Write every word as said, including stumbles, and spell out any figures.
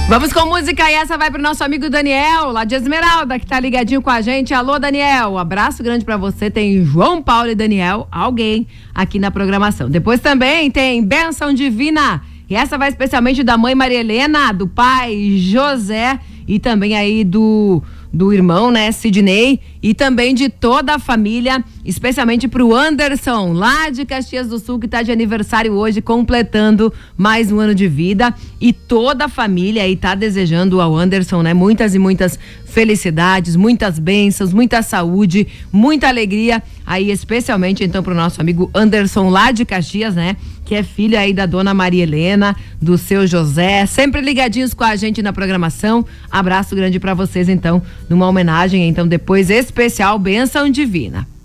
Vamos com música e essa vai pro nosso amigo Daniel, lá de Esmeralda, que tá ligadinho com a gente. Alô, Daniel, um abraço grande pra você. Tem João Paulo e Daniel, alguém aqui na programação. Depois também tem Bênção Divina, e essa vai especialmente da mãe Maria Helena, do pai José e também aí do... do irmão, né, Sidney, e também de toda a família, especialmente pro Anderson, lá de Caxias do Sul, que tá de aniversário hoje, completando mais um ano de vida, e toda a família aí tá desejando ao Anderson, né, muitas e muitas felicidades, muitas bênçãos, muita saúde, muita alegria, aí especialmente então pro nosso amigo Anderson, lá de Caxias, né, que é filho aí da dona Maria Helena, do seu José, sempre ligadinhos com a gente na programação. Abraço grande pra vocês então, numa homenagem então depois especial Bênção Divina.